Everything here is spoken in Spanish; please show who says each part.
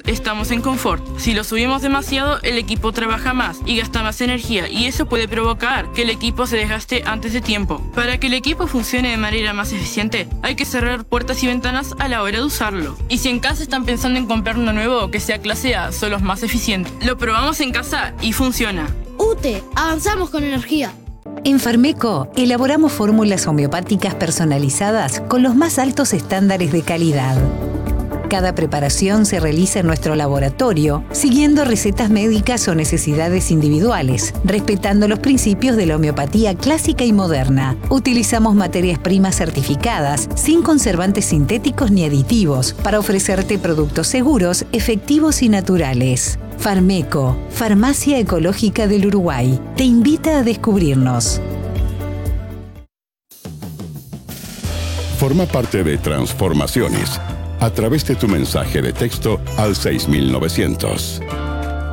Speaker 1: estamos en confort. Si lo subimos demasiado, el equipo trabaja más y gasta más energía, y eso puede provocar que el equipo se desgaste antes de tiempo. Para que el equipo funcione de manera más eficiente, hay que cerrar puertas y ventanas a la hora de usarlo. Y si en casa están pensando en comprar uno nuevo que sea clase A, son los más eficientes. Lo probamos en casa y funciona.
Speaker 2: UTE, avanzamos con energía.
Speaker 3: En Farmeco, elaboramos fórmulas homeopáticas personalizadas con los más altos estándares de calidad. Cada preparación se realiza en nuestro laboratorio, siguiendo recetas médicas o necesidades individuales, respetando los principios de la homeopatía clásica y moderna. Utilizamos materias primas certificadas, sin conservantes sintéticos ni aditivos, para ofrecerte productos seguros, efectivos y naturales. Farmeco, Farmacia Ecológica del Uruguay, te invita a descubrirnos.
Speaker 4: Forma parte de Transformaciones a través de tu mensaje de texto al 6900.